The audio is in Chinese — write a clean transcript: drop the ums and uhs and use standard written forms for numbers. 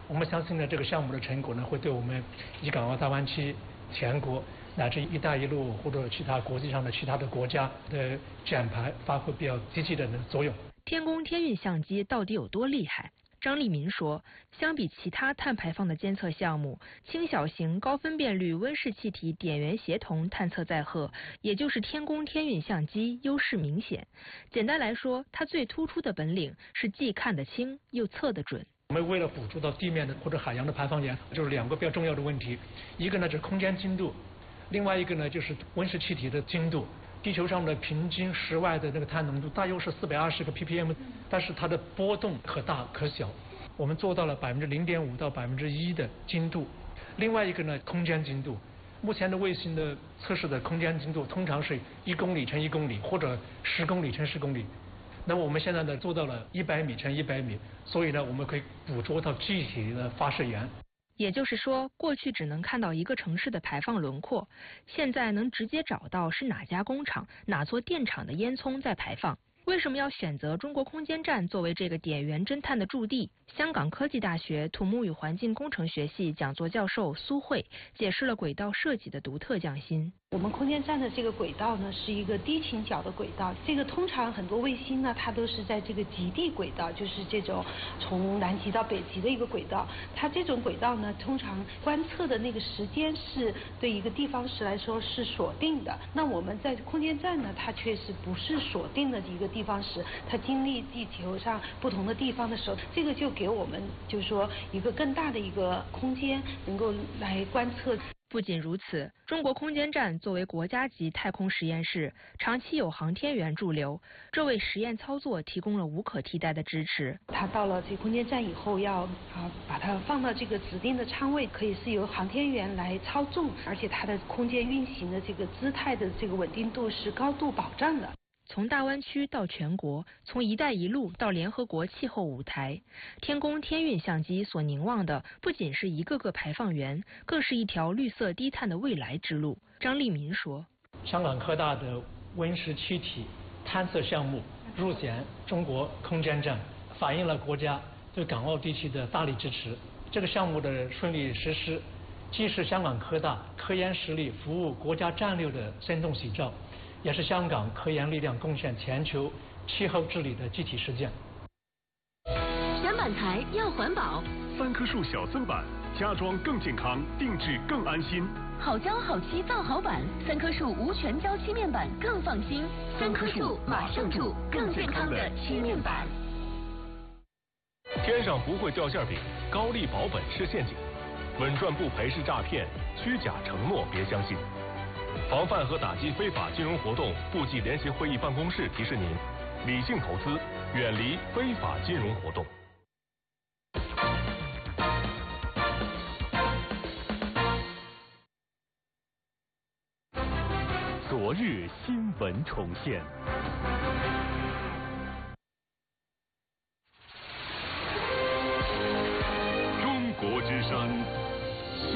我们相信呢，这个项目的成果呢，会对我们以港澳大湾区全国乃至“一带一路”或者其他国际上的其他的国家的减排发挥比较积极的作用。 天宫天运相机到底有多厉害？张立民说，相比其他碳排放的监测项目，轻小型高分辨率温室气体点源协同探测载荷，也就是天宫天运相机优势明显。简单来说，它最突出的本领是既看得清又测得准。 我们为了捕捉到地面的或者海洋的排放源，就是2个比较重要的问题，一个呢是空间精度，另外一个呢就是温室气体的精度。地球上的平均室外的那个碳浓度大约是420个 ppm， 但是它的波动可大可小。我们做到了0.5%到1%的精度。另外一个呢，空间精度。目前的卫星的测试的空间精度通常是1公里乘1公里或者10公里乘10公里。那么我们现在呢做到了100米乘100米，所以呢我们可以捕捉到具体的发射源。 也就是说，过去只能看到一个城市的排放轮廓，现在能直接找到是哪家工厂、哪座电厂的烟囱在排放。为什么要选择中国空间站作为这个点源侦探的驻地？香港科技大学土木与环境工程学系讲座教授苏慧解释了轨道设计的独特匠心。 我们空间站的这个轨道呢，是一个低倾角的轨道。这个通常很多卫星呢，它都是在这个极地轨道，就是这种从南极到北极的一个轨道。它这种轨道呢，通常观测的那个时间是对一个地方时来说是锁定的。那我们在空间站呢，它确实不是锁定的一个地方时，它经历地球上不同的地方的时候，这个就给我们就是说一个更大的一个空间，能够来观测。 不仅如此，中国空间站作为国家级太空实验室，长期有航天员驻留，这为实验操作提供了无可替代的支持。 它到了这个空间站以后，要把它放到这个指定的舱位，可以是由航天员来操纵，而且它的空间运行的这个姿态的这个稳定度是高度保障的。 从大湾区到全国，从“一带一路”到联合国气候舞台，天宫天运相机所凝望的不仅是一个个排放源，更是一条绿色低碳的未来之路。张立民说：“ 香港科大的温室气体探测项目入选中国空间站，反映了国家对港澳地区的大力支持。这个项目的顺利实施，既是香港科大科研实力服务国家战略的生动写照，也是香港科研力量贡献全球气候治理的具体实践。 闪板材要环保 ，3棵树小增版，家装更健康，定制更安心。 好胶好漆造好板，3棵树无全胶漆面板更放心。3棵树马上住更健康的漆面板。 天上不会掉馅饼，高利保本是陷阱，稳赚不赔是诈骗，虚假承诺别相信。防范和打击非法金融活动部际联席会议办公室提示您：理性投资，远离非法金融活动。 昨日新闻重现。